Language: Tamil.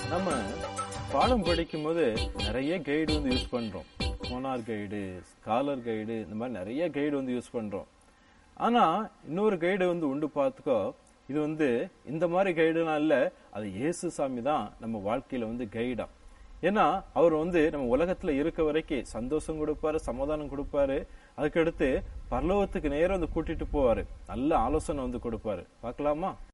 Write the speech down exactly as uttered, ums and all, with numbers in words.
நம்ம பாடம் படிக்கும் போது நிறைய கைடு வந்து யூஸ் பண்றோம். மோனார் கைடு, ஸ்காலர் கைடு, இந்த மாதிரி நிறைய கைடு வந்து யூஸ் பண்றோம். ஆனா இன்னொரு கைடு வந்து உண்டு பார்த்துக்கோ. இது வந்து இந்த மாதிரி கைடுலாம் இல்ல, அது இயேசு சாமி தான் நம்ம வாழ்க்கையில வந்து கைடா. ஏன்னா அவர் வந்து நம்ம உலகத்துல இருக்க வரைக்கும் சந்தோஷம் கொடுப்பாரு, சமாதானம் கொடுப்பாரு. அதுக்கடுத்து பரலோகத்துக்கு நேரம் வந்து கூட்டிட்டு போவாரு, நல்ல ஆலோசனை வந்து கொடுப்பாரு. பார்க்கலாமா?